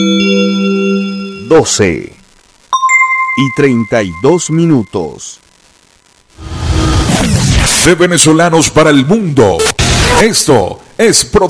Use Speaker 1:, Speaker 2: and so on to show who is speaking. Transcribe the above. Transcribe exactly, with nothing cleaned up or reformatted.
Speaker 1: doce y treinta y dos minutos.
Speaker 2: De venezolanos para el mundo. Esto es Pro